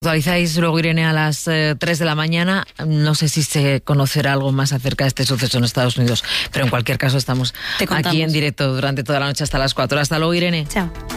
Actualizáis luego, Irene, a las 3 de la mañana. No sé si se conocerá algo más acerca de este suceso en Estados Unidos, pero en cualquier caso estamos aquí en directo durante toda la noche hasta las 4. Hasta luego, Irene. Chao.